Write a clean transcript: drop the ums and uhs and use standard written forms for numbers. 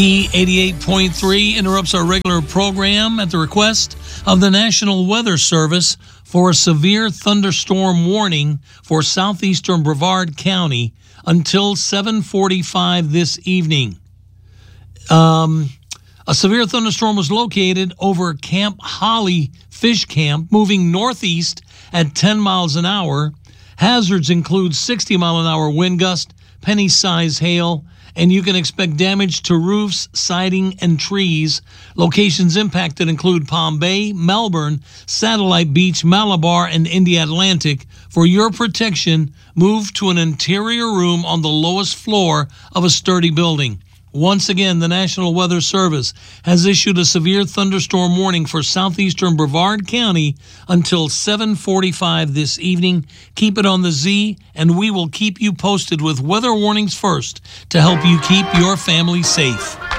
88.3 interrupts our regular program at the request of the National Weather Service for a severe thunderstorm warning for southeastern Brevard County until 7:45 this evening. A severe thunderstorm was located over Camp Holly Fish Camp, moving northeast at 10 miles an hour. Hazards include 60-mile-an-hour wind gust, penny-size hail, and you can expect damage to roofs, siding, and trees. Locations impacted include Palm Bay, Melbourne, Satellite Beach, Malabar, and India Atlantic. For your protection, move to an interior room on the lowest floor of a sturdy building. Once again, the National Weather Service has issued a severe thunderstorm warning for southeastern Brevard County until 7:45 this evening. Keep it on the Z, and we will keep you posted with weather warnings first to help you keep your family safe.